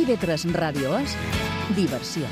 TV3 Ràdio és diversió.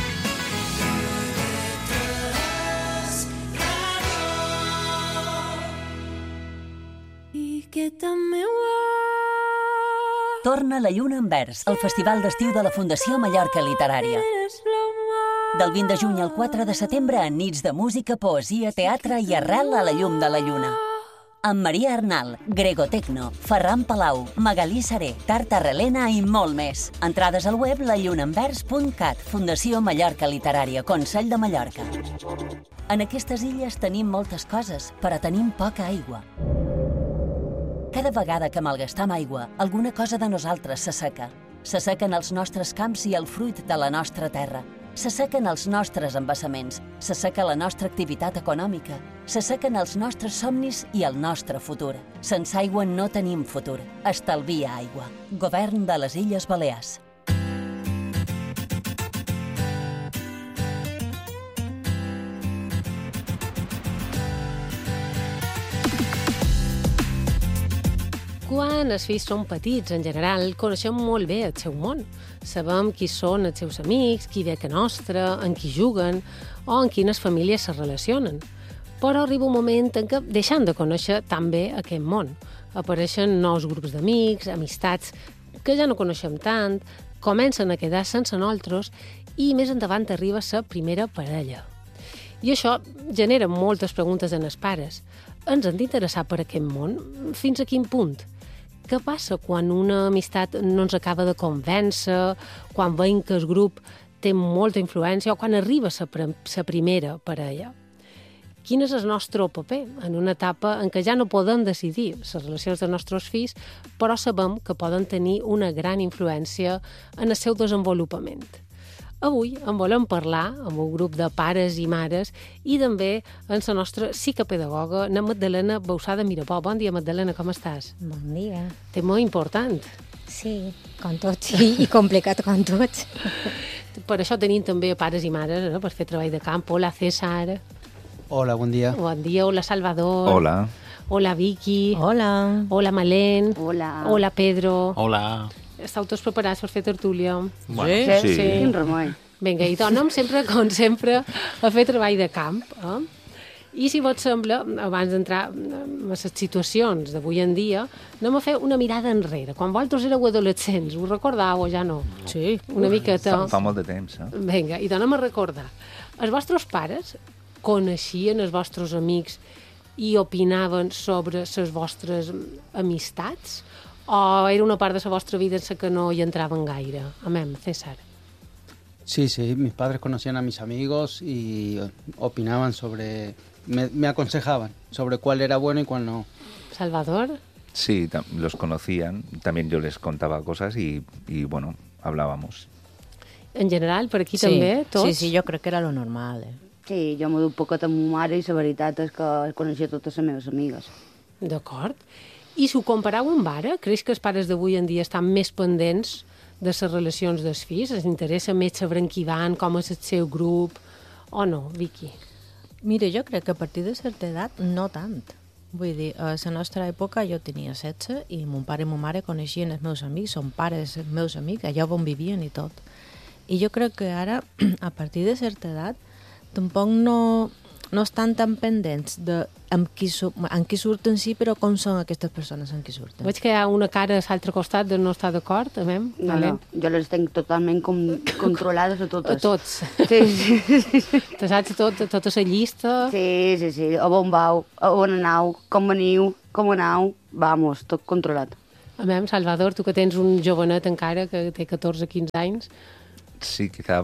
Torna La lluna en vers, el festival d'estiu de la Fundació Mallorca Literària. Del 20 de juny al 4 de setembre, en nits de música, poesia, teatre i arrel a la llum de la lluna. Amb Maria Arnal, Grego Tecno, Ferran Palau, Magalí Seré, Tarta Relena i molt més. Entrades al web lallunaenvers.cat, Fundació Mallorca Literària, Consell de Mallorca. En aquestes illes tenim moltes coses, però tenim poca aigua. Cada vegada que malgastam aigua, alguna cosa de nosaltres s'asseca. S'assequen els nostres camps i el fruit de la nostra terra. S'assequen els nostres embassaments. S'asseca la nostra activitat econòmica. S'assequen els nostres somnis i el nostre futur. Sense aigua no tenim futur. Estalvia aigua. Govern de les Illes Balears. Quan els fills són petits, en general, coneixem molt bé el seu món. Sabem qui són els seus amics, qui ve a casa nostra, en qui juguen o en quines famílies se relacionen. Però arriba un moment en què deixem de conèixer tan bé aquest món. Apareixen nous grups d'amics, amistats que ja no coneixem tant, comencen a quedar sense nosaltres i més endavant arriba la primera parella. I això genera moltes preguntes en els pares. Ens hem d'interessar per aquest món? Fins a quin punt? Què passa quan una amistat no ens acaba de convèncer, quan veiem que el grup té molta influència o quan arriba la primera parella? Quin és el nostre paper en una etapa en què ja no podem decidir les relacions dels nostres fills, però sabem que poden tenir una gran influència en el seu desenvolupament? Avui en volem parlar amb un grup de pares i mares i també amb la nostra psicopedagoga, na Magdalena Bausada Mirabó. Bon dia, Magdalena, com estàs? Bon dia. Tema important. Sí, com tots, i complicat com tots. Per això tenim també pares i mares, per fer treball de camp. Hola, César. Hola, bon dia. Bon dia, hola, Salvador. Hola. Hola, Vicky. Hola. Hola, Malén. Hola. Hola, Pedro. Hola. Estàu tots preparats per fer tertúlia? Bueno, sí. Quin remei. Vinga, i tornem sempre, com sempre, a fer treball de camp. I si vos sembla, abans d'entrar en les situacions d'avui en dia, anem a fer una mirada enrere. Quan vosaltres éreu adolescents, us recordeu o ja no? Sí. Una miqueta. Fa molt de temps, Vinga, i tornem a recordar. Els vostres pares coneixien els vostres amics i opinaven sobre les vostres amistats? O era una part de la vostra vida en la que no hi entraven gaire? Amén, César. Sí, mis padres conocían a mis amigos y opinaban sobre... Me aconsejaban sobre cuál era bueno y cuál no. Salvador. Sí, los conocían. También yo les contaba cosas y bueno, hablábamos. En general, per aquí també, tots? Sí, jo crec que era lo normal. Sí, jo m'ho duc poquet amb ma mare i la veritat és que coneixia totes les meves amigues. D'acord. I si ho compareu amb ara, creix que els pares d'avui en dia estan més pendents de les relacions dels fills? Els interessa més saber qui van, com és el seu grup, o no, Vicky? Mira, jo crec que a partir de certa edat no tant. Vull dir, a la nostra època jo tenia 16 i mon pare i ma mare coneixien els meus amics, són pares els meus amics, allà on vivien i tot. I jo crec que ara, a partir de certa edat, tampoc no estan tan pendents de amb qui surten sí, però com són aquestes persones amb qui surten. Veig que hi ha una cara a l'altre costat de no estar d'acord, amem? No, jo les tenc totalment controlades a totes. A tots. Sí. Te saps tota la llista? Sí. A on vau, a on anau, com veniu, com anau, vamos, tot controlat. Amem, Salvador, tu que tens un jovenet encara que té 14-15 anys. Sí, quizá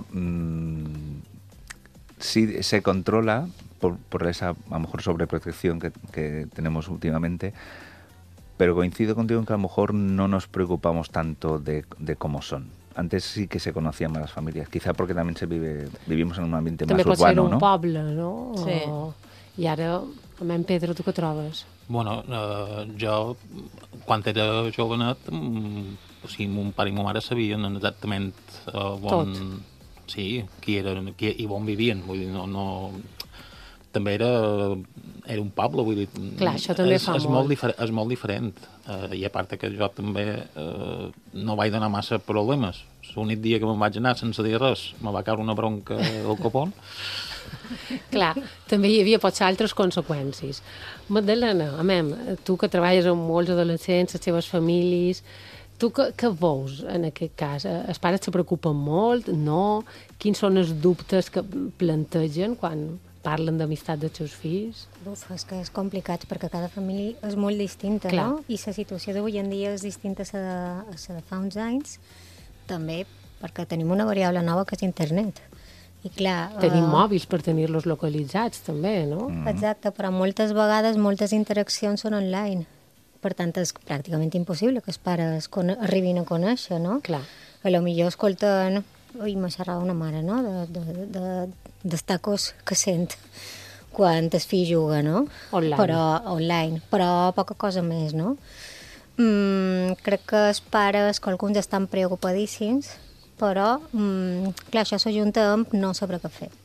sí se controla por esa, a lo mejor, sobreprotección que tenemos últimamente, pero coincido contigo en que a lo mejor no nos preocupamos tanto de cómo son. Antes sí que se conocían más las familias, quizá porque también vivimos en un ambiente també más urbano, També ¿no? pot ser un poble, no? Sí. I ara, amem, Pedro, tu què trobes? Bueno, jo, quan era jovenet, o sigui, mon pare i ma mare sabien exactament on... Tot. Sí, qui eren i on vivien, vull dir, no... També era un poble, vull dir... Clar, això també fa molt. És molt diferent. I a part que jo també no vaig donar massa problemes. L'únic dia que me'n vaig anar sense dir res me va caure una bronca del copón. Clar, també hi havia potser altres conseqüències. Magdalena, tu que treballes amb molts adolescents, les seves famílies, tu què veus en aquest cas? Els pares se preocupen molt? No? Quins són els dubtes que plantegen quan parlen d'amistat dels seus fills? És que és complicat perquè cada família és molt distinta, Clar. no? I la situació d'avui en dia és distinta a la de fa uns anys, també perquè tenim una variable nova que és internet. I clar... Tenim mòbils per tenir-los localitzats, també, no? Exacte, però moltes vegades moltes interaccions són online. Per tant, és pràcticament impossible que els pares arribin a conèixer, no? Clar. A lo millor escolten... Ui, me xerrava una mare, no? Dels tacos que sent quan el fill juga, no? Online. Però poca cosa més, no? Crec que els pares, que alguns estan preocupadíssims, però, clar, això s'ajunta amb no saber què fer.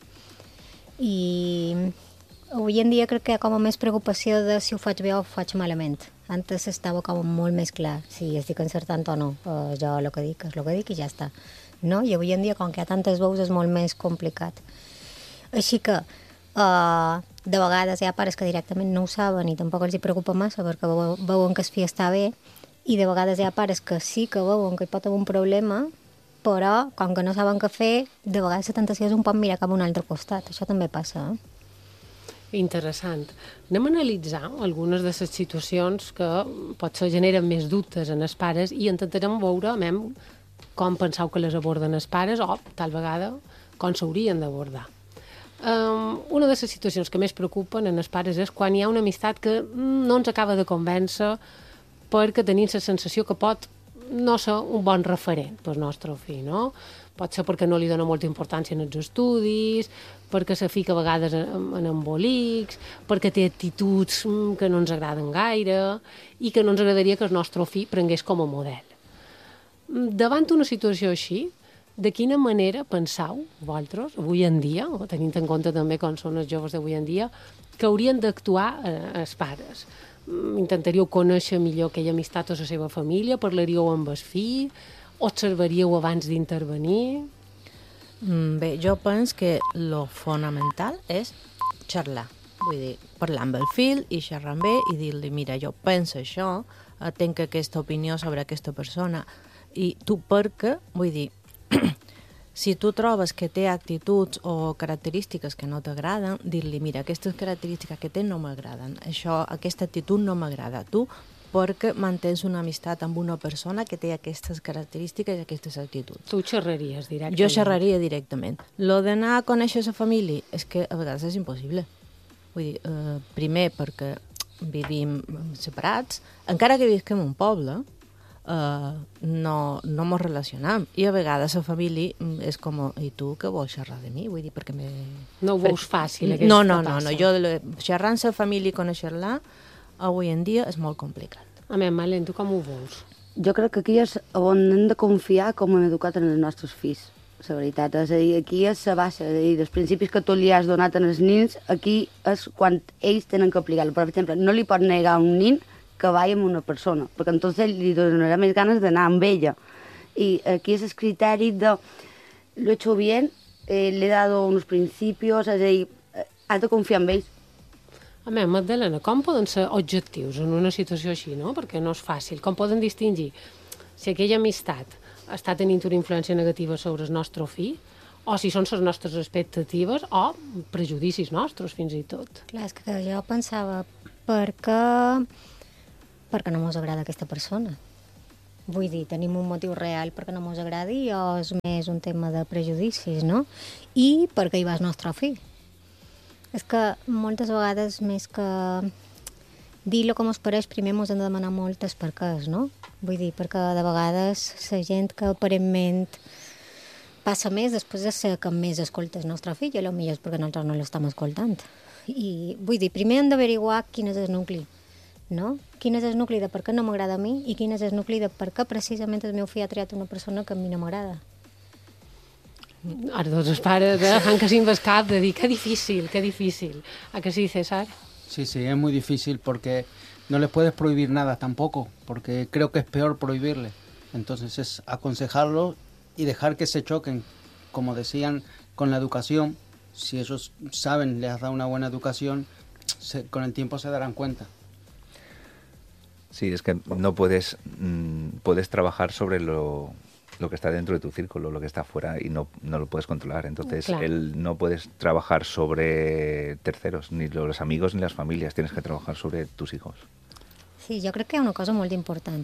I avui en dia crec que hi ha com a més preocupació de si ho faig bé o ho faig malament. Antes estava com molt més clar si estic encertant o no. Jo el que dic és el que dic i ja està. No? I avui en dia, com que hi ha tantes veus, és molt més complicat. Així que, de vegades hi ha pares que directament no ho saben i tampoc els hi preocupa massa perquè veuen que el fill està bé, i de vegades hi ha pares que sí que veuen que hi pot haver un problema, però, com que no saben què fer, de vegades la tentació és un poc mirar cap a un altre costat. Això també passa, Interessant. Anem a analitzar algunes de les situacions que potser generen més dubtes en els pares i intentarem veure com penseu que les aborden els pares o, tal vegada, com s'haurien d'abordar. Una de les situacions que més preocupen en els pares és quan hi ha una amistat que no ens acaba de convèncer perquè tenim la sensació que pot no ser un bon referent pel nostre fill, no? Pot ser perquè no li dona molta importància en els estudis, perquè se fica a vegades en embolics, perquè té actituds que no ens agraden gaire i que no ens agradaria que el nostre fill prengués com a model. Davant una situació així, de quina manera penseu, vosaltres, avui en dia, tenint en compte també com són els joves d'avui en dia, que haurien d'actuar els pares? Intentaríeu conèixer millor aquella amistat o la seva família? Parlaríeu amb el fill? Observaríeu abans d'intervenir? Bé, jo penso que el fonamental és xerrar. Vull dir, parlar amb el fill i xerrar amb ell i dir-li, mira, jo penso això, tinc aquesta opinió sobre aquesta persona, i tu perquè, vull dir, si tu trobes que té actituds o característiques que no t'agraden, dir-li, mira, aquestes característiques que té no m'agraden, aquesta actitud no m'agrada. Tu, perquè mantens una amistat amb una persona que té aquestes característiques i aquestes actituds. Tu xerraries directament? Jo xerraria directament. Lo d'anar a conèixer la família és que a vegades és impossible. Vull dir, primer perquè vivim separats, encara que visquem en un poble, no mos relacionam, i a vegades la família és com, i tu què vols xerrar de mi? Vull dir, perquè no ho veus fàcil, aquesta No, jo xerrar amb la família i conèixer-la avui en dia és molt complicat. Malen, tu com ho veus? Jo crec que aquí és on hem de confiar com hem educat en els nostres fills, la veritat. És a dir, aquí és la base, és a dir, dels principis que tu li has donat als nins, aquí és quan ells tenen que aplicar-lo. Per exemple, no li pot negar a un nin que vagi amb una persona, perquè entonces li donarà més ganes d'anar amb ella. Y aquí es el criterio de lo he hecho bien, le he dado unos principios, és a dir, has de confiar en ells. Magdalena, com poden ser objectius en una situació així, no? Perquè no és fàcil. Com poden distingir si aquella amistat està tenint una influència negativa sobre el nostre fill o si són les nostres expectatives o prejudicis nostres, fins i tot? Clar, és que jo pensava, perquè no mos agrada aquesta persona. Vull dir, tenim un motiu real perquè no mos agradi o és més un tema de prejudicis, no? I perquè hi va el nostre fill. És que moltes vegades, més que dir-lo com es pareix, primer mos hem de demanar moltes perquès, no? Vull dir, perquè de vegades la gent que aparentment passa més després de ser que més escolta el nostre fill, i potser és perquè nosaltres no l'estem escoltant. I vull dir, primer hem d'averiguar quin és el nucli, no? Quin és el nucli de per què no m'agrada a mi i quin és el nucli de per què precisament el meu fill ha triat una persona que a mi no m'agrada. Ara tots els pares han que s'invescar de dir que difícil. ¿A que sí, César? Sí, es muy difícil porque no les puedes prohibir nada tampoco, porque creo que es peor prohibirle. Entonces es aconsejarlo y dejar que se choquen, como decían, con la educación. Si ellos saben, les has dado una buena educación, con el tiempo se darán cuenta. Sí, es que no puedes trabajar sobre lo que está dentro de tu círculo, lo que está afuera, y no lo puedes controlar. Entonces, Claro. no puedes trabajar sobre terceros, ni los amigos ni las familias. Tienes que trabajar sobre tus hijos. Sí, jo crec que hi ha una cosa molt important.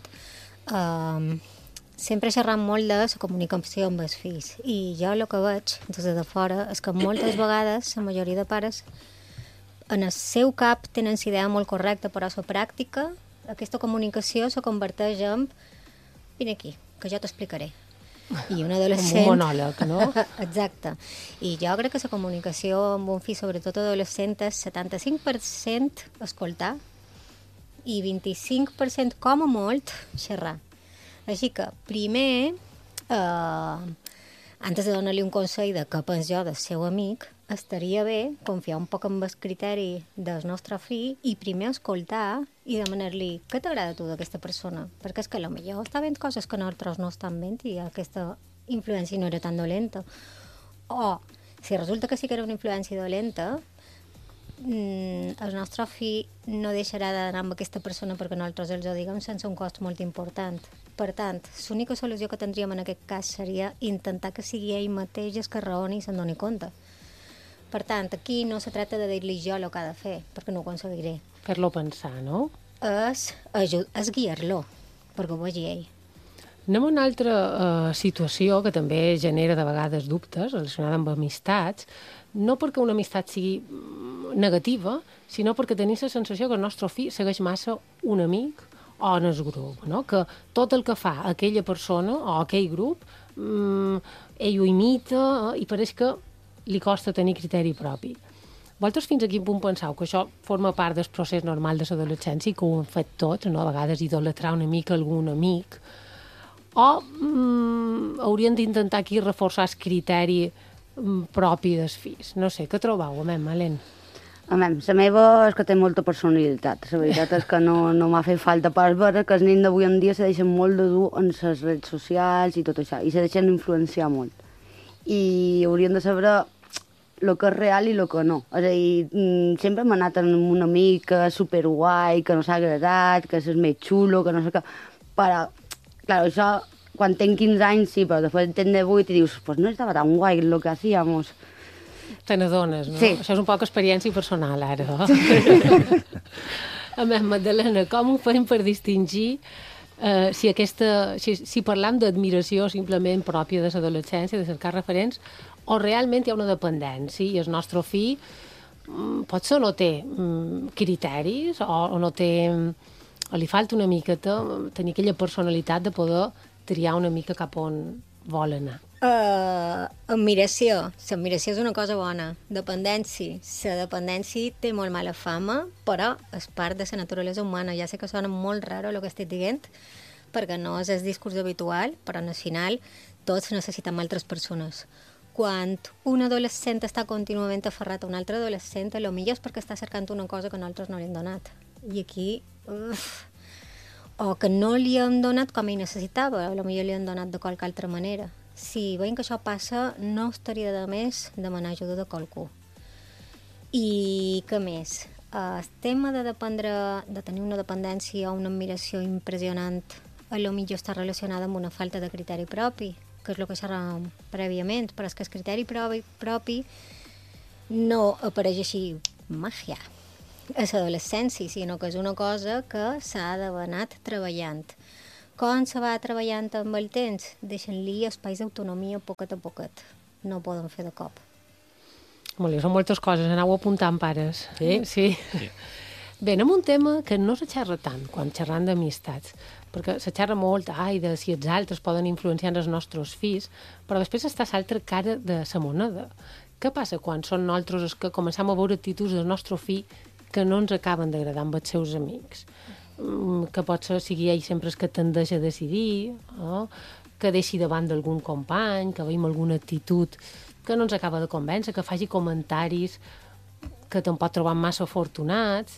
Sempre xerram molt de la comunicació amb els fills i jo el que veig des de fora és que moltes vegades la majoria de pares en el seu cap tenen la idea molt correcta, però a la pràctica aquesta comunicació se converteix en vine aquí, que jo t'explicaré. I un adolescent... Com un monòleg, no? Exacte. I jo crec que la comunicació amb un fill, sobretot adolescent, és 75% escoltar i 25% com a molt xerrar. Així que, primer, antes de donar-li un consell de què penso jo del seu amic, estaria bé confiar un poc en el criteri del nostre fill i primer escoltar i demanar-li què t'agrada tu d'aquesta persona, perquè és que potser està veient coses que nosaltres no estan veient i aquesta influència no era tan dolenta. O, si resulta que sí que era una influència dolenta, el nostre fill no deixarà d'anar amb aquesta persona perquè nosaltres els ho diguem sense un cost molt important. Per tant, l'única solució que tindríem en aquest cas seria intentar que sigui ell mateix el que raoni i se'n doni compte. Per tant, aquí no se tracta de dir-li jo el que ha de fer, perquè no ho aconseguiré. Fer-lo pensar, no? És guiar-lo, perquè ho vegi ell. Anem a una altra situació que també genera de vegades dubtes relacionada amb amistats, no perquè una amistat sigui negativa, sinó perquè tenim la sensació que el nostre fill segueix massa un amic o en el grup, no? Que tot el que fa aquella persona o aquell grup, ell ho imita i pareix que li costa tenir criteri propi. Vosaltres fins a quin punt penseu que això forma part del procés normal de l'adolescència i que ho hem fet tots, no? A vegades idolatrar una mica algun amic, o haurien d'intentar aquí reforçar el criteri propi dels fills? No sé, què trobeu, Malen? La meva és que té molta personalitat. La veritat és que no m'ha fet falta pas veure que els nens d'avui en dia se deixen molt de dur en les redes socials i tot això, i se deixen influenciar molt. I haurien de saber el que és real i el que no. És a dir, sempre hem anat amb un amic que és superguai, que no s'ha agradat, que és més xulo, que no sé què. Però, clar, això, quan tenc 15 anys, sí, però després tenc 18 i dius, pues no estava tan guai el que hacíamos. Te n'adones, no? Sí. Això és un poc experiència personal, ara. A més, Magdalena, com ho fem per distingir si parlam d'admiració simplement pròpia de l'adolescència, de cercar referents, o realment hi ha una dependència i el nostre fill potser no té criteris o no té... o li falta una miqueta tenir aquella personalitat de poder triar una mica cap on vol anar. Admiració. L'admiració és una cosa bona. Dependència. La dependència té molt mala fama, però és part de la naturalesa humana. Ja sé que sona molt raro el que estic dient, perquè no és el discurs habitual, però al final tots necessitem altres persones. Quan un adolescent està contínuament aferrat a un altre adolescent, potser és perquè està cercant una cosa que nosaltres no li hem donat. I aquí... o que no li hem donat com ell necessitava, potser li hem donat de qualque altra manera. Si veiem que això passa, no estaria de més demanar ajuda de qualcú. I què més? El tema de tenir una dependència o una admiració impressionant potser està relacionada amb una falta de criteri propi, que és el que xerràvem prèviament, però és que el criteri propi no apareix així màgia a l'adolescència, sinó que és una cosa que s'ha d'anar treballant. Com se va treballant amb el temps? Deixant-li espais d'autonomia poquet a poquet. No ho poden fer de cop. Molt bé, són moltes coses, aneu apuntant, pares. Sí. Bé, anem a un tema que no se xerra tant quan xerram d'amistats, perquè se xerra molt de si els altres poden influenciar els nostres fills, però després està l'altra cara de la moneda. Què passa quan són nosaltres els que comencem a veure actituds del nostre fill que no ens acaben d'agradar amb els seus amics? Que potser sigui ell sempre el que tendeix a decidir, que deixi davant d'algun company, que veiem alguna actitud que no ens acaba de convèncer, que faci comentaris que te'n pot trobar massa afortunats.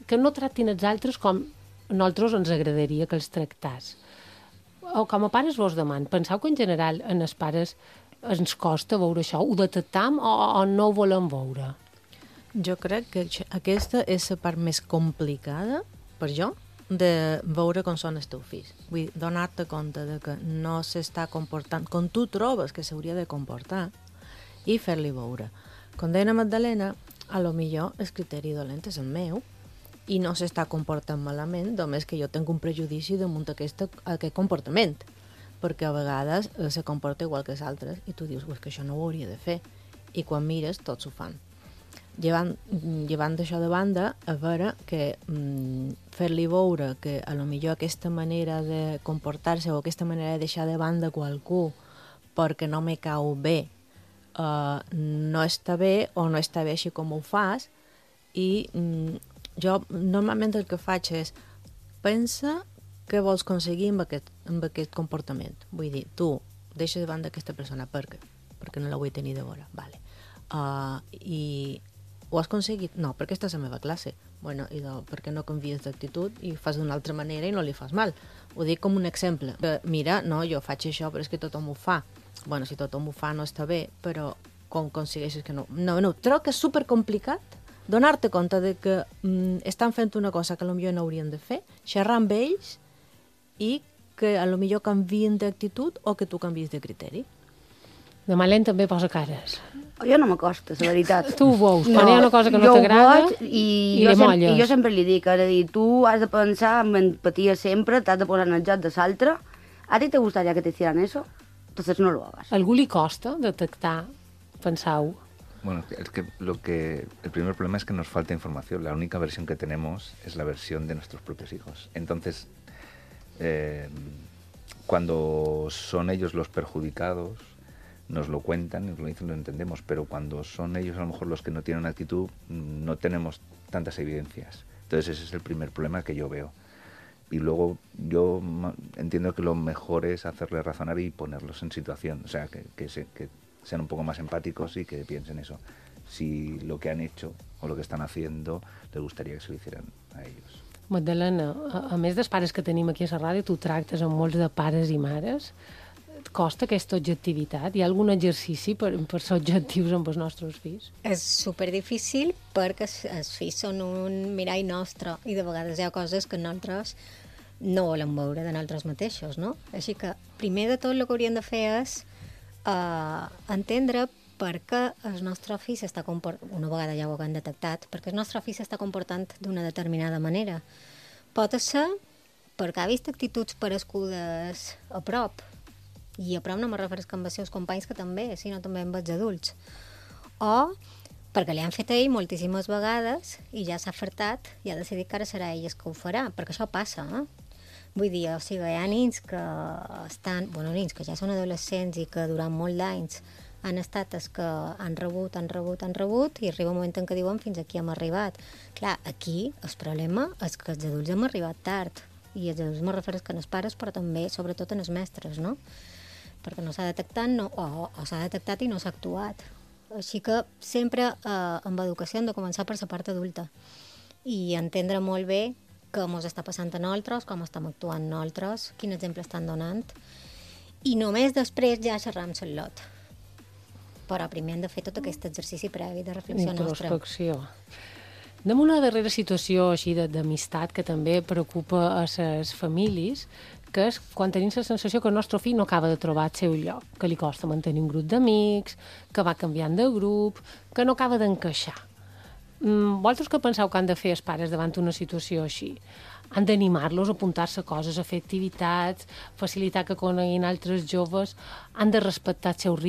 que no tractin els altres com a nosaltres ens agradaria que els tractàs. O com a pares vos deman, penseu que en general en els pares ens costa veure això, ho detectam o no ho volem veure? Jo crec que aquesta és la part més complicada, per jo, de veure com són els teus fills. Vull dir, donar-te compte de que no s'està comportant com tu trobes que s'hauria de comportar i fer-li veure. Com deia Magdalena, a lo millor el criteri dolent és el meu i no s'està comportant malament, només que jo tinc un prejudici damunt aquest comportament, perquè a vegades se comporta igual que els altres i tu dius que això no ho hauria de fer, i quan mires tots ho fan. Llevant això de banda, a veure que fer-li veure que a lo millor aquesta manera de comportar-se o aquesta manera de deixar de banda qualcú perquè no me cau bé no està bé o no està bé així com ho fas, i jo normalment el que faig és pensa què vols aconseguir amb aquest comportament. Vull dir, tu deixa de banda aquesta persona perquè no la vull tenir de vora. Vale. I ho has aconseguit? No, perquè estàs a la meva classe. Bueno, i per què no canvies d'actitud i fas d'una altra manera i no li fas mal? Ho dic com un exemple. Mira, no, jo faig això, però és que tothom ho fa. Bueno, si tothom ho fa no està bé, però com aconsegueixes que no? No, trobo que és supercomplicat donar-te compte de que estan fent una cosa que potser no haurien de fer, xerrar amb ells i que potser canvien d'actitud o que tu canvies de criteri. De Malent també posa cares. Jo no m'acosta, la veritat. Tu ho veus, quan hi ha una cosa que no t'agrada i li molles. I jo sempre li dic, és a dir, tu has de pensar amb empatia sempre, t'has de posar en el joc de l'altre. ¿A ti te gustaría que te hicieran eso? Entonces no lo hagas. ¿A algú li costa detectar, pensau? Bueno, es que el primer problema es que nos falta información. La única versión que tenemos es la versión de nuestros propios hijos. Entonces, cuando son ellos los perjudicados, nos lo cuentan, nos lo dicen, lo entendemos, pero cuando son ellos a lo mejor los que no tienen actitud, no tenemos tantas evidencias. Entonces ese es el primer problema que yo veo. Y luego yo entiendo que lo mejor es hacerles razonar y ponerlos en situación, o sea, que sean un poco más empáticos y que piensen eso. Si lo que han hecho o lo que están haciendo les gustaría que se lo hicieran a ellos. Magdalena, a més dels pares que tenim aquí a la ràdio, tu tractes amb molts de pares i mares. Et costa aquesta objectivitat? Hi ha algun exercici per ser objectius amb els nostres fills? És superdifícil perquè els fills són un mirall nostre i de vegades hi ha coses que nosaltres no volem veure de nosaltres mateixos, no? Així que, primer de tot, el que hauríem de fer és entendre per què el nostre fill s'està comportant, una vegada ja ho hem detectat, perquè el nostre fill s'està comportant d'una determinada manera. Pot ser perquè ha vist actituds parescudes a prop, i a prop no me refereixo amb els seus companys, que també, sinó també amb els adults. O perquè li han fet a ell moltíssimes vegades i ja s'ha fartat i ha decidit que ara serà ell que ho farà, perquè això passa, Vull dir, o sigui, hi ha nens que estan, nens que ja són adolescents i que durant molts d'anys han estat els que han rebut i arriba un moment en què diuen fins aquí hem arribat. Clar, aquí el problema és que els adults hem arribat tard, i els adults me refereixo que en els pares, però també, sobretot, en els mestres, no? Perquè no s'ha detectat o s'ha detectat i no s'ha actuat. Així que sempre amb educació hem de començar per la part adulta i entendre molt bé què ens està passant a nosaltres, com estem actuant nosaltres, quin exemple estan donant, i només després ja xerrar amb el lot. Però primer hem de fer tot aquest exercici previ de reflexió nostra. Introspecció. Anem a una darrera situació així d'amistat que també preocupa a les famílies, que és quan tenim la sensació que el nostre fill no acaba de trobar el seu lloc, que li costa mantenir un grup d'amics, que va canviant de grup, que no acaba d'encaixar. Vosaltres què penseu que han de fer els pares davant una situació així? Han d'animar-los a apuntar-se a coses, a fer activitats, facilitar que coneguin altres joves, han de respectar el seu ritme,